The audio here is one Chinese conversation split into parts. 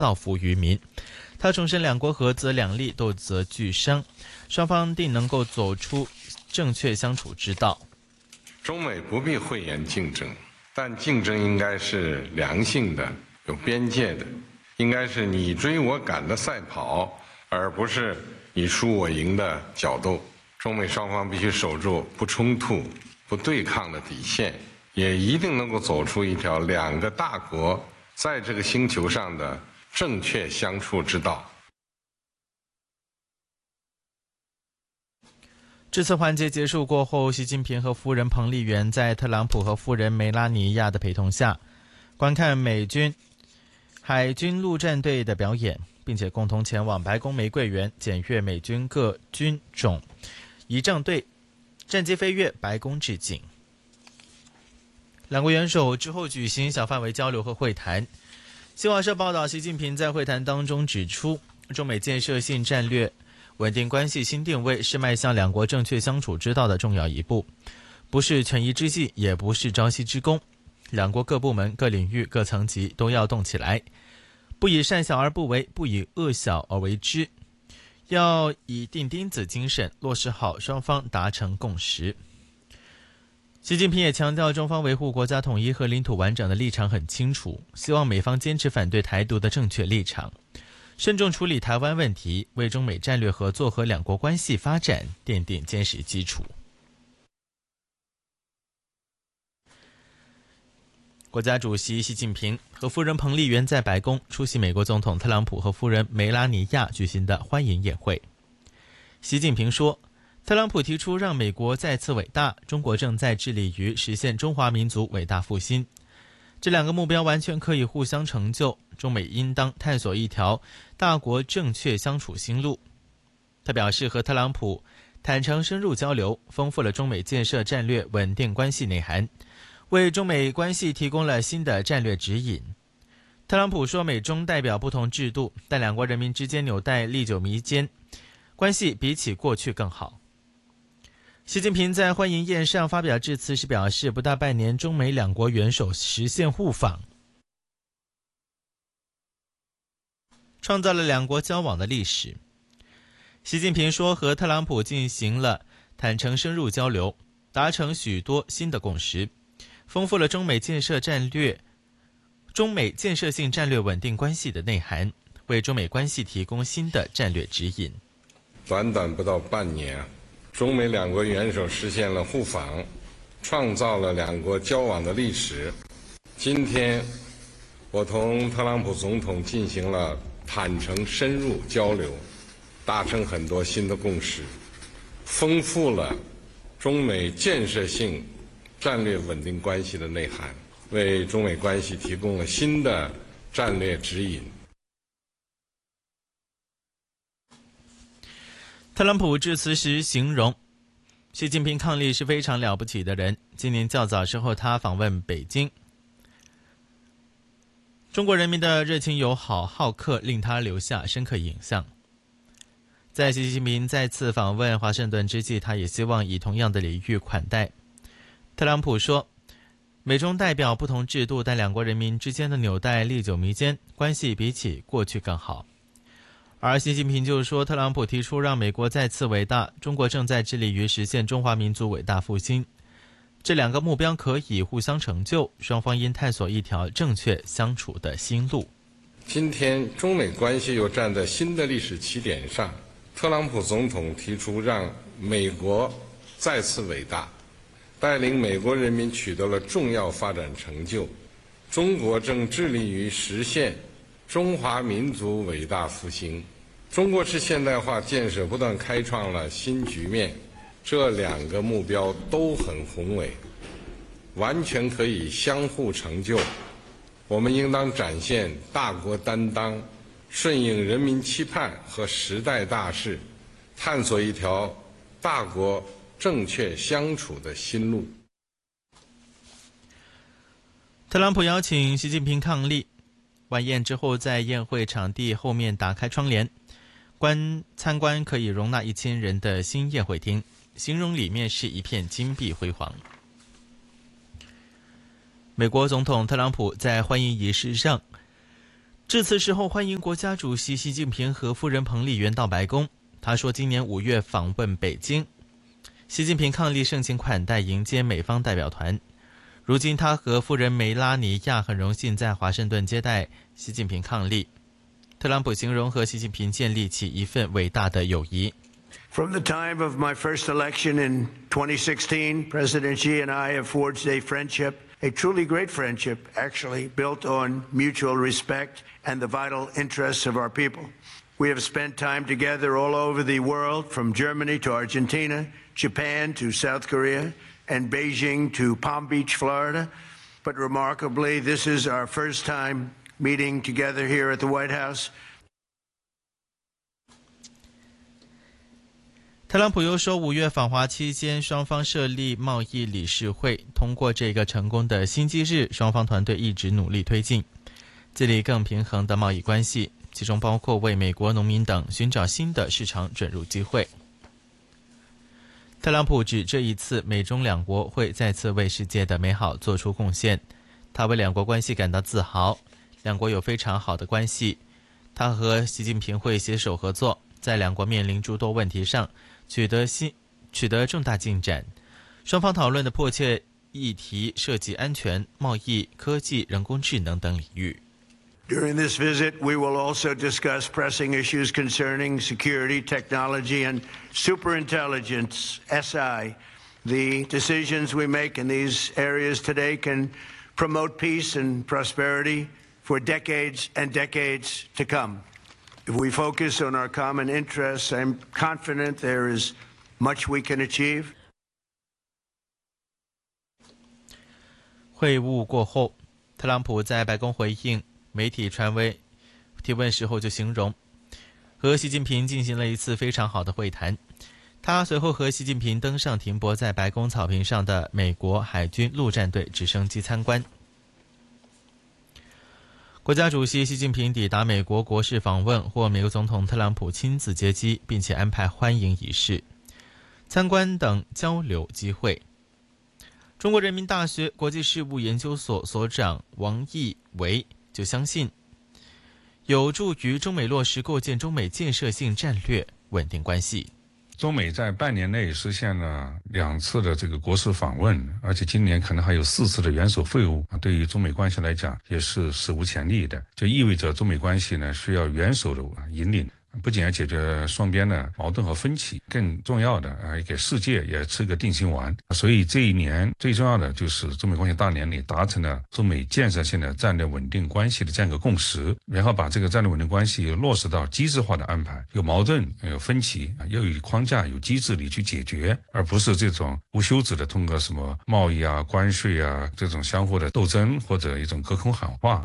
造福于民。他重申两国合则两利，斗则俱伤，双方定能够走出正确相处之道。 中美不必讳言竞争，但竞争应该是良性的、有边界的，应该是你追我赶的赛跑，而不是你输我赢的角斗。中美双方必须守住不冲突、不对抗的底线，也一定能够走出一条两个大国在这个星球上的正确相处之道。 这次环节结束过后，习近平和夫人彭丽媛在特朗普和夫人梅拉尼亚的陪同下，观看美军海军陆战队的表演，并且共同前往白宫玫瑰园检阅美军各军种仪仗队战机飞越白宫致敬。两国元首之后举行小范围交流和会谈。新华社报道，习近平在会谈当中指出，中美建设性战略稳定关系新定位是迈向两国正确相处之道的重要一步，不是权宜之计，也不是朝夕之功。两国各部门、各领域、各层级都要动起来，不以善小而不为，不以恶小而为之，要以钉钉子精神落实好双方达成共识。习近平也强调，中方维护国家统一和领土完整的立场很清楚，希望美方坚持反对台独的正确立场，慎重处理台湾问题，为中美战略合作和两国关系发展奠定坚实基础。国家主席习近平和夫人彭丽媛在白宫出席美国总统特朗普和夫人梅拉尼亚举行的欢迎宴会。习近平说，特朗普提出让美国再次伟大，中国正在致力于实现中华民族伟大复兴。这两个目标完全可以互相成就，中美应当探索一条大国正确相处新路。他表示，和特朗普坦诚深入交流，丰富了中美建设战略稳定关系内涵，为中美关系提供了新的战略指引。特朗普说，美中代表不同制度，但两国人民之间纽带历久弥坚，关系比起过去更好。习近平在欢迎宴上发表致辞时表示，不大半年，中美两国元首实现互访，创造了两国交往的历史。习近平说，和特朗普进行了坦诚深入交流，达成许多新的共识，丰富了中美建设性战略稳定关系的内涵，为中美关系提供新的战略指引。 短短不到半年，中美两国元首实现了互访，创造了两国交往的历史。今天，我同特朗普总统进行了坦诚深入交流，达成很多新的共识，丰富了中美建设性战略稳定关系的内涵，为中美关系提供了新的战略指引。 特朗普致辞时形容，习近平伉俪是非常了不起的人。今年较早时候，他访问北京，中国人民的热情友好好客令他留下深刻印象。在习近平再次访问华盛顿之际，他也希望以同样的礼遇款待。特朗普说，美中代表不同制度，但两国人民之间的纽带历久弥坚，关系比起过去更好。而习近平就说，特朗普提出让美国再次伟大，中国正在致力于实现中华民族伟大复兴，这两个目标可以互相成就，双方应探索一条正确相处的新路。 今天中美关系又站在新的历史起点上，特朗普总统提出让美国再次伟大，带领美国人民取得了重要发展成就，中国正致力于实现中华民族伟大复兴，中国式现代化建设不断开创了新局面，这两个目标都很宏伟，完全可以相互成就。我们应当展现大国担当，顺应人民期盼和时代大势，探索一条大国正确相处的新路。 特朗普邀请习近平伉俪，晚宴之后在宴会场地后面打开窗帘，参观可以容纳1000人的新宴会厅，形容里面是一片金碧辉煌。美国总统特朗普在欢迎仪式上致辞时候欢迎国家主席习近平和夫人彭丽媛到白宫。他说，今年5月访问北京，习近平伉俪盛情款待迎接美方代表团。如今他和夫人梅拉尼亚很荣幸在华盛顿接待习近平伉俪。特朗普形容和习近平建立起一份伟大的友谊。 From the time of my first election in 2016, President Xi and I have forged a friendship, a truly great friendship, actually, built on mutual respect and the vital interests of our people. We have spent time together all over the world, from Germany to Argentina, Japan to South Korea, and Beijing to Palm Beach, Florida. But remarkably, this is our first time meeting together here at the White House. 特朗普又说，5月访华期间，双方设立贸易理事会，通过这个成功的新机制，双方团队一直努力推进，建立更平衡的贸易关系，其中包括为美国农民等寻找新的市场准入机会。特朗普指这一次美中两国会再次为世界的美好做出贡献，他为两国关系感到自豪，两国有非常好的关系。他和习近平会携手合作，在两国面临诸多问题上取得重大进展。双方讨论的迫切议题涉及安全、贸易、科技、人工智能等领域。 During this visit, we will also discuss pressing issues concerning security, technology, and superintelligence, SI. The decisions we make in these areas today can promote peace and prosperity for decades and decades to come. If we focus on our common interests, I'm confident there is much we can achieve. 会晤过后，特朗普在白宫回应媒体传闻提问时候就形容，和习近平进行了一次非常好的会谈。他随后和习近平登上停泊在白宫草坪上的美国海军陆战队直升机参观。国家主席习近平抵达美国国事访问，或美国总统特朗普亲自接机，并且安排欢迎仪式、参观等交流机会。中国人民大学国际事务研究所所长王毅维就相信，有助于中美落实构建中美建设性战略，稳定关系。 中美在半年内实现了2次的这个国事访问，而且今年可能还有4次的元首会晤，对于中美关系来讲也是史无前例的，就意味着中美关系呢需要元首的引领，不仅要解决双边的矛盾和分歧，更重要的给世界也吃个定心丸。所以这一年最重要的就是中美关系大年里达成了中美建设性的战略稳定关系的这样一个共识，然后把这个战略稳定关系落实到机制化的安排，有矛盾有分歧要有框架有机制里去解决，而不是这种无休止的通过什么贸易啊关税啊这种相互的斗争或者一种隔空喊话。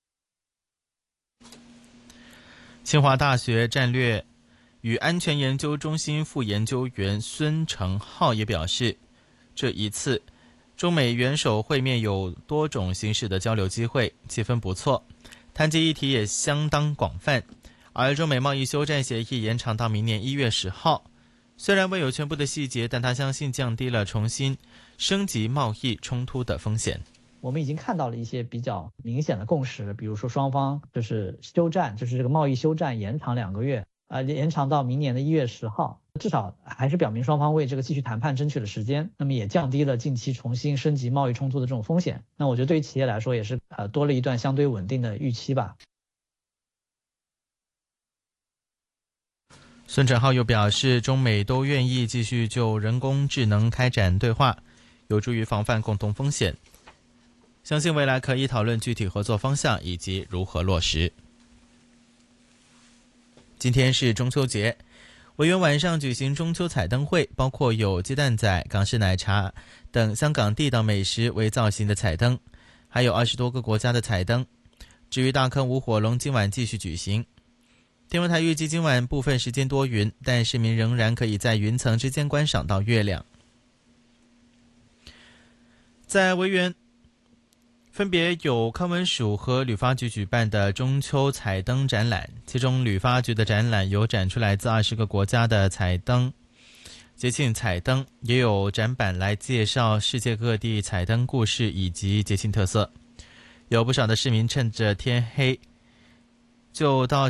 清华大学战略与安全研究中心副研究员孙成浩也表示，这一次中美元首会面有多种形式的交流机会，气氛不错，谈及议题也相当广泛。而中美贸易休战协议延长到明年1月10号，虽然未有全部的细节，但他相信降低了重新升级贸易冲突的风险。 我们已经看到了一些比较明显的共识，比如说双方就是休战，就是这个贸易休战延长2个月，延长到明年的1月10号，至少还是表明双方为这个继续谈判争取了时间，那么也降低了近期重新升级贸易冲突的这种风险。那我觉得对于企业来说也是多了一段相对稳定的预期吧。 孙成浩又表示，中美都愿意继续就人工智能开展对话，有助于防范共同风险。相信未来可以讨论具体合作方向以及如何落实。今天是中秋节，维园晚上举行中秋彩灯会，包括有鸡蛋仔、港式奶茶等香港地道美食为造型的彩灯，还有20多个国家的彩灯。至于大坑舞火龙今晚继续举行。天文台预计今晚部分时间多云，但市民仍然可以在云层之间观赏到月亮。在维园分别有康文署和旅发局举办的中秋彩灯展览，其中旅发局的展览有展出来自20个国家的彩灯节庆彩灯，也有展板来介绍世界各地彩灯故事以及节庆特色。有不少的市民趁着天黑就到